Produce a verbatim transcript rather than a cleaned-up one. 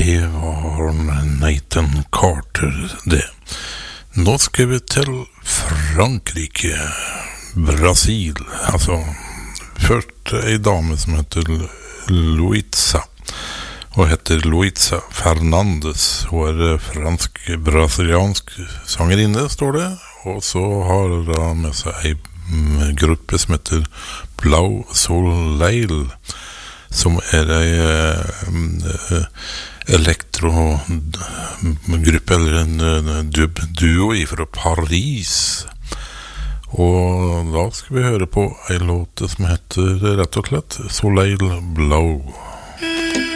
Det var Nathan Carter, det. Nå skal vi til Frankrike, Brasil. Altså, først en dame som heter Luisa, og heter Luisa Fernandez. Hun er fransk-brasiliansk sangerinne, står det. Og så har hun med seg en gruppe som heter Blau Soleil, som er en elektrogruppe, eller en dub-duo fra Paris. Og da skal vi høre på en låt som heter rett og slett Soleil Blau.